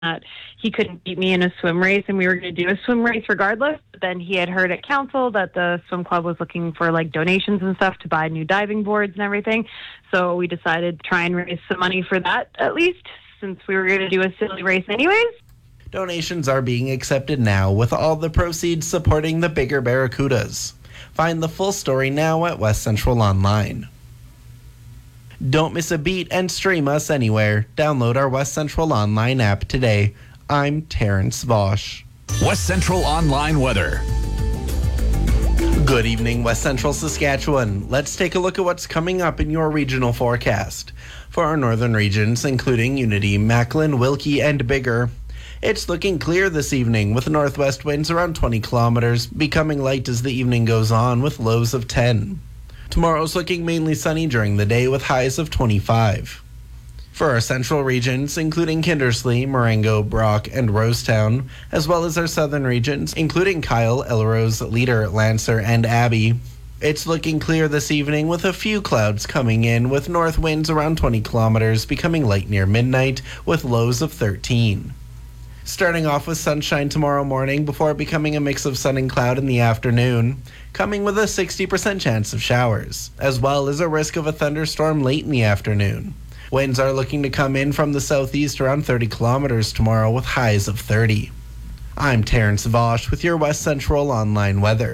that he couldn't beat me in a swim race, and we were going to do a swim race regardless. But then he had heard at council that the swim club was looking for like donations and stuff to buy new diving boards and everything. So we decided to try and raise some money for that, at least, since we were going to do a silly race anyways. Donations are being accepted now, with all the proceeds supporting the bigger Barracudas. Find the full story now at West Central Online. Don't miss a beat and stream us anywhere. Download our West Central Online app today. I'm Terrence Vosch. West Central Online weather. Good evening, West Central Saskatchewan. Let's take a look at what's coming up in your regional forecast. For our northern regions, including Unity, Macklin, Wilkie, and Bigger, it's looking clear this evening with northwest winds around 20 kilometers, becoming light as the evening goes on with lows of 10. Tomorrow's looking mainly sunny during the day with highs of 25. For our central regions, including Kindersley, Marengo, Brock, and Rosetown, as well as our southern regions, including Kyle, Elrose, Leader, Lancer, and Abbey, it's looking clear this evening with a few clouds coming in with north winds around 20 kilometers, becoming light near midnight with lows of 13. Starting off with sunshine tomorrow morning before becoming a mix of sun and cloud in the afternoon, coming with a 60% chance of showers, as well as a risk of a thunderstorm late in the afternoon. Winds are looking to come in from the southeast around 30 kilometers tomorrow with highs of 30. I'm Terrence Vosch with your West Central Online weather.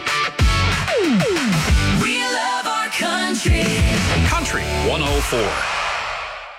We love our country. Country 104.